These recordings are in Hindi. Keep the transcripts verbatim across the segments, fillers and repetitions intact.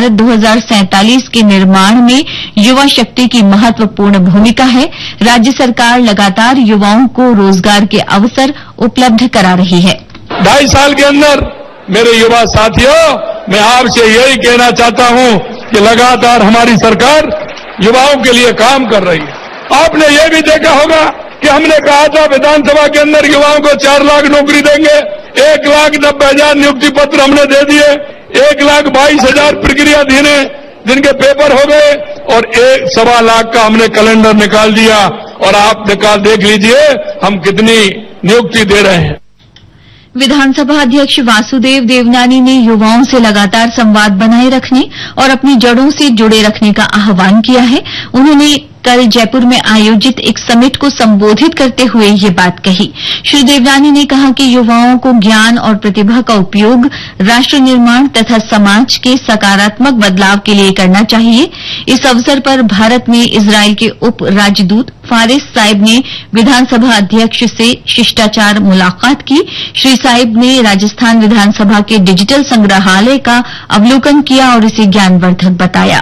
भारत दो हज़ार सैंतालीस के निर्माण में युवा शक्ति की महत्वपूर्ण भूमिका है। राज्य सरकार लगातार युवाओं को रोजगार के अवसर उपलब्ध करा रही है। ढाई साल के अंदर मेरे युवा साथियों, मैं आपसे यही कहना चाहता हूं कि लगातार हमारी सरकार युवाओं के लिए काम कर रही है। आपने ये भी देखा होगा कि हमने कहा था विधानसभा के अंदर युवाओं को चार लाख नौकरी देंगे, एक लाख नब्बे हजार नियुक्ति पत्र हमने दे दिए, एक लाख बाईस हजार प्रक्रियाधीन है जिनके पेपर हो गए और एक सवा लाख का हमने कैलेंडर निकाल दिया। और आप निकाल देख लीजिए हम कितनी नियुक्ति दे रहे हैं। विधानसभा अध्यक्ष वासुदेव देवनानी ने युवाओं से लगातार संवाद बनाए रखने और अपनी जड़ों से जुड़े रखने का आह्वान किया है। उन्होंने कल जयपुर में आयोजित एक समिट को संबोधित करते हुए ये बात कही। श्री देवनानी ने कहा कि युवाओं को ज्ञान और प्रतिभा का उपयोग राष्ट्र निर्माण तथा समाज के सकारात्मक बदलाव के लिए करना चाहिए। इस अवसर पर भारत में इजरायल के उप राजदूत फारिस साहिब ने विधानसभा अध्यक्ष से शिष्टाचार मुलाकात की। श्री साहिब ने राजस्थान विधानसभा के डिजिटल संग्रहालय का अवलोकन किया और इसे ज्ञानवर्धक बताया।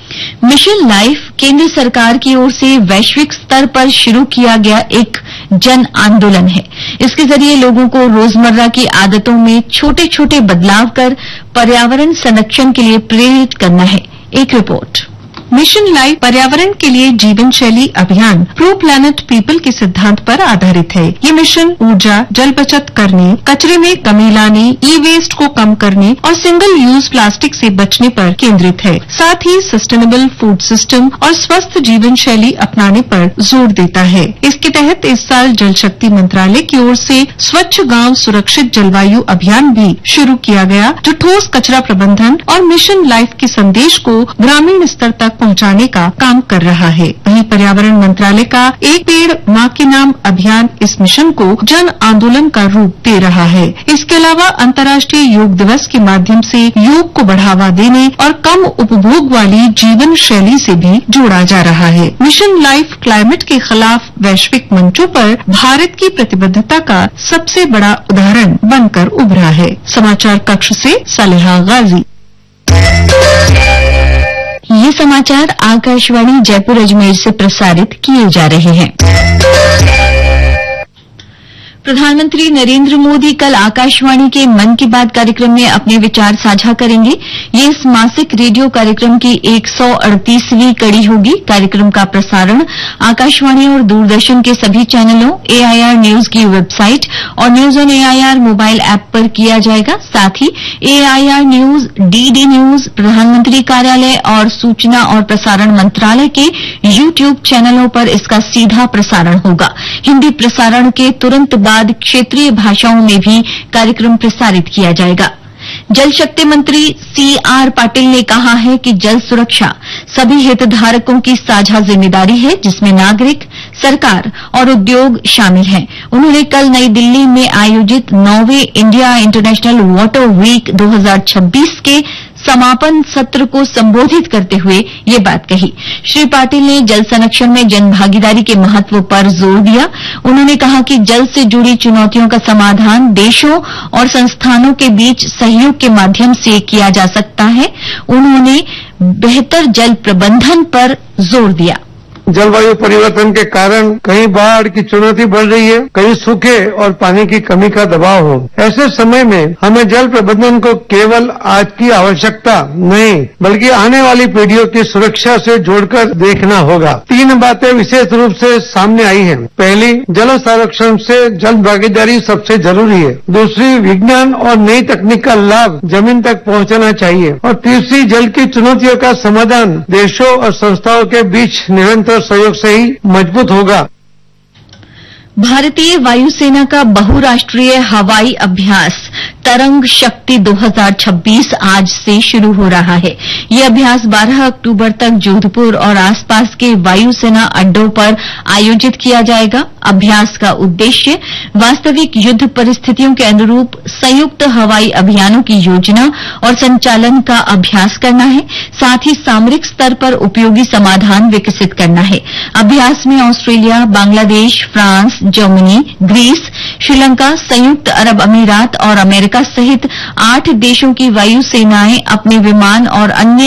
मिशन लाइफ केंद्र सरकार की ओर से वैश्विक स्तर पर शुरू किया गया एक जन आंदोलन है। इसके जरिए लोगों को रोजमर्रा की आदतों में छोटे छोटे बदलाव कर पर्यावरण संरक्षण के लिए प्रेरित करना है। एक रिपोर्ट। मिशन लाइफ पर्यावरण के लिए जीवन शैली अभियान प्रो प्लैनेट पीपल के सिद्धांत पर आधारित है। ये मिशन ऊर्जा, जल बचत करने, कचरे में कमी लाने, ई वेस्ट को कम करने और सिंगल यूज प्लास्टिक से बचने पर केंद्रित है। साथ ही सस्टेनेबल फूड सिस्टम और स्वस्थ जीवन शैली अपनाने पर जोर देता है। इसके तहत इस साल जल शक्ति मंत्रालय की ओर से स्वच्छ गांव सुरक्षित जलवायु अभियान भी शुरू किया गया, जो ठोस कचरा प्रबंधन और मिशन लाइफ के संदेश को ग्रामीण स्तर तक पहुंचाने का काम कर रहा है। वहीं पर्यावरण मंत्रालय का एक पेड़ मां के नाम अभियान इस मिशन को जन आंदोलन का रूप दे रहा है। इसके अलावा अंतर्राष्ट्रीय योग दिवस के माध्यम से योग को बढ़ावा देने और कम उपभोग वाली जीवन शैली से भी जोड़ा जा रहा है। मिशन लाइफ क्लाइमेट के खिलाफ वैश्विक मंचों पर भारत की प्रतिबद्धता का सबसे बड़ा उदाहरण बनकर उभरा है। समाचार कक्ष से सालेहा गाजी। ये समाचार आकाशवाणी जयपुर अजमेर से प्रसारित किए जा रहे हैं। प्रधानमंत्री नरेंद्र मोदी कल आकाशवाणी के मन की बात कार्यक्रम में अपने विचार साझा करेंगे। ये इस मासिक रेडियो कार्यक्रम की एक सौ अड़तीसवीं कड़ी होगी। कार्यक्रम का प्रसारण आकाशवाणी और दूरदर्शन के सभी चैनलों, एआईआर न्यूज की वेबसाइट और news on AIR mobile app पर किया जाएगा। साथ ही एआईआर न्यूज, डीडी न्यूज, प्रधानमंत्री कार्यालय और सूचना और प्रसारण मंत्रालय के यूट्यूब चैनलों पर इसका सीधा प्रसारण होगा। हिन्दी प्रसारण के तुरंत बाद क्षेत्रीय भाषाओं में भी कार्यक्रम प्रसारित किया जाएगा। जल शक्ति मंत्री सी आर पाटिल ने कहा है कि जल सुरक्षा सभी हितधारकों की साझा जिम्मेदारी है, जिसमें नागरिक, सरकार और उद्योग शामिल हैं। उन्होंने कल नई दिल्ली में आयोजित नौवें इंडिया इंटरनेशनल वाटर वीक दो हज़ार छब्बीस के समापन सत्र को संबोधित करते हुए ये बात कही। श्री पाटिल ने जल संरक्षण में जन भागीदारी के महत्व पर जोर दिया। उन्होंने कहा कि जल से जुड़ी चुनौतियों का समाधान देशों और संस्थानों के बीच सहयोग के माध्यम से किया जा सकता है। उन्होंने बेहतर जल प्रबंधन पर जोर दिया। जलवायु परिवर्तन के कारण कहीं बाढ़ की चुनौती बढ़ रही है, कहीं सूखे और पानी की कमी का दबाव हो। ऐसे समय में हमें जल प्रबंधन को केवल आज की आवश्यकता नहीं, बल्कि आने वाली पीढ़ियों की सुरक्षा से जोड़कर देखना होगा। तीन बातें विशेष रूप से सामने आई हैं। पहली, जल संरक्षण से जन भागीदारी सबसे जरूरी है। दूसरी, विज्ञान और नई तकनीक का लाभ जमीन तक पहुंचाना चाहिए। और तीसरी, जल की चुनौतियों का समाधान देशों और संस्थाओं के बीच निरंतर सहयोग से ही मजबूत होगा। भारतीय वायुसेना का बहुराष्ट्रीय हवाई अभ्यास तरंग शक्ति दो हज़ार छब्बीस आज से शुरू हो रहा है। ये अभ्यास बारह अक्टूबर तक जोधपुर और आसपास के वायुसेना अड्डों पर आयोजित किया जाएगा। अभ्यास का उद्देश्य वास्तविक युद्ध परिस्थितियों के अनुरूप संयुक्त हवाई अभियानों की योजना और संचालन का अभ्यास करना है। साथ ही सामरिक स्तर पर उपयोगी समाधान विकसित करना है। अभ्यास में Australia, Bangladesh, France, Germany, Greece, Sri Lanka, संयुक्त अरब अमीरात और अमेरिका सहित आठ देशों की वायुसेनाएं अपने विमान और अन्य